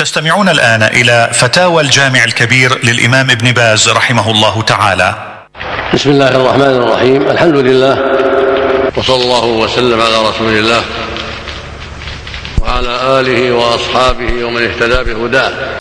تستمعون الآن إلى فتاوى الجامع الكبير للإمام ابن باز رحمه الله تعالى. بسم الله الرحمن الرحيم. الحمد لله، وصلى الله وسلم على رسول الله وعلى آله وأصحابه ومن اهتدى بهداه.